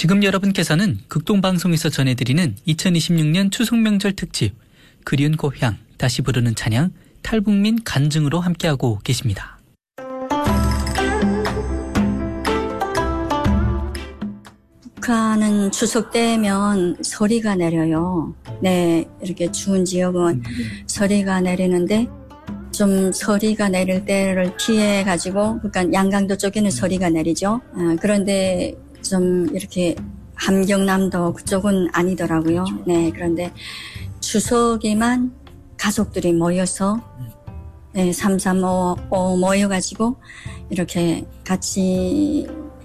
지금 여러분께서는 극동방송에서 전해드리는 2026년 추석명절 특집 그리운 고향 다시 부르는 찬양 탈북민 간증으로 함께하고 계십니다. 북한은 추석 때면 서리가 내려요. 네, 이렇게 추운 지역은 서리가 내리는데 좀 서리가 내릴 때를 피해가지고 그러니까 양강도 쪽에는 서리가 내리죠. 그런데 좀 이렇게 함경남도 그쪽은 아니더라고요. 네, 그런데 추석에만 가족들이 모여서 네, 335 모여가지고 이렇게 같이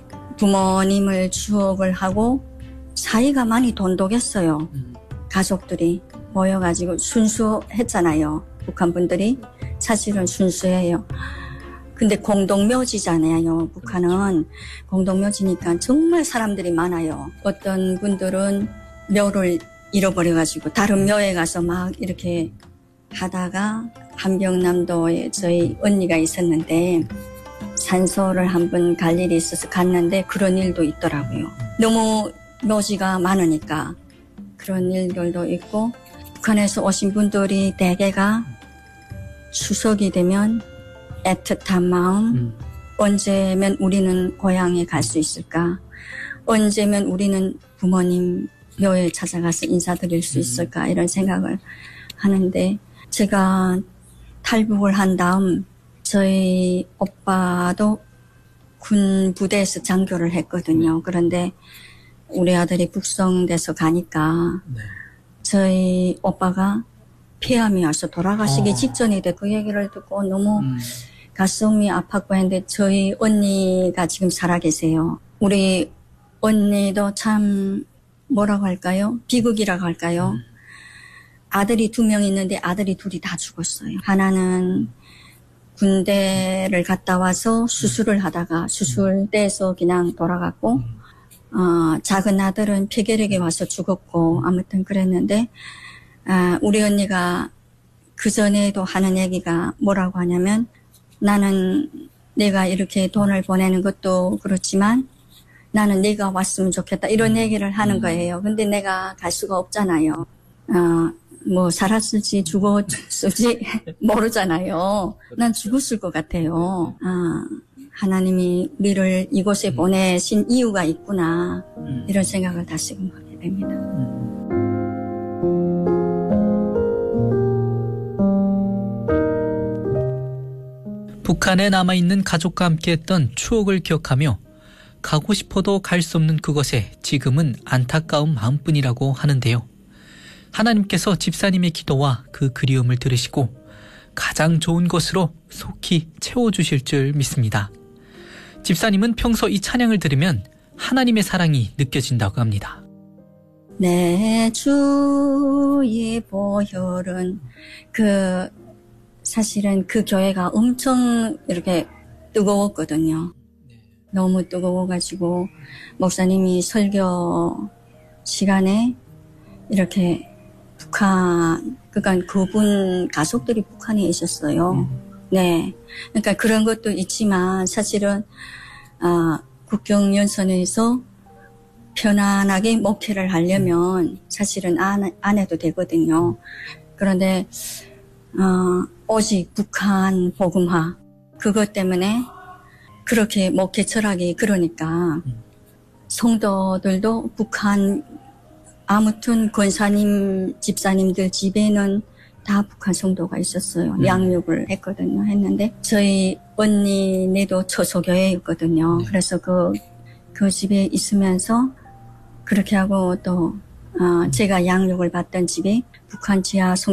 부모님을 추억을 하고 사이가 많이 돈독했어요. 가족들이 모여가지고 순수했잖아요. 북한 분들이 사실은 순수해요. 근데 공동묘지잖아요. 북한은 공동묘지니까 정말 사람들이 많아요. 어떤 분들은 묘를 잃어버려가지고 다른 묘에 가서 막 이렇게 하다가 함경남도에 저희 언니가 있었는데 산소를 한번 갈 일이 있어서 갔는데 그런 일도 있더라고요. 너무 묘지가 많으니까 그런 일들도 있고 북한에서 오신 분들이 대개가 추석이 되면 애틋한 마음, 언제면 우리는 고향에 갈 수 있을까? 언제면 우리는 부모님 묘에 찾아가서 인사드릴 수 있을까? 이런 생각을 하는데 제가 탈북을 한 다음 저희 오빠도 군 부대에서 장교를 했거든요. 그런데 우리 아들이 북성돼서 가니까 저희 오빠가 폐암이 와서 돌아가시기 직전인데 그 얘기를 듣고 너무 가슴이 아팠고 했는데 저희 언니가 지금 살아계세요. 우리 언니도 참 뭐라고 할까요? 비극이라고 할까요? 아들이 2명 있는데 아들이 둘이 다 죽었어요. 하나는 군대를 갔다 와서 수술을 하다가 수술대에서 그냥 돌아갔고 작은 아들은 폐결핵에 와서 죽었고 아무튼 그랬는데 우리 언니가 그전에도 하는 얘기가 뭐라고 하냐면 나는 내가 이렇게 돈을 보내는 것도 그렇지만 나는 네가 왔으면 좋겠다 이런 얘기를 하는 거예요. 근데 내가 갈 수가 없잖아요. 뭐 살았을지 죽었을지 모르잖아요. 난 죽었을 것 같아요. 하나님이 우리를 이곳에 보내신 이유가 있구나 이런 생각을 다시금 하게 됩니다. 북한에 남아있는 가족과 함께했던 추억을 기억하며 가고 싶어도 갈 수 없는 그곳에 지금은 안타까운 마음뿐이라고 하는데요. 하나님께서 집사님의 기도와 그 그리움을 들으시고 가장 좋은 것으로 속히 채워주실 줄 믿습니다. 집사님은 평소 이 찬양을 들으면 하나님의 사랑이 느껴진다고 합니다. 내 주의 보혈은 사실은 그 교회가 엄청 이렇게 뜨거웠거든요. 너무 뜨거워가지고 목사님이 설교 시간에 이렇게 그러니까 그분 가족들이 북한에 있었어요. 네. 그러니까 그런 것도 있지만 사실은, 국경연선에서 편안하게 목회를 하려면 사실은 안 해도 되거든요. 그런데, 오직 북한 복음화, 그것 때문에 그렇게 목회 철학이 그러니까 성도들도 북한 아무튼 권사님, 집사님들 집에는 다 북한 성도가 있었어요. 양육을 했는데 저희 언니네도 처소교회였거든요. 그래서 그 집에 있으면서 그렇게 하고 또 제가 양육을 받던 집에 북한 지하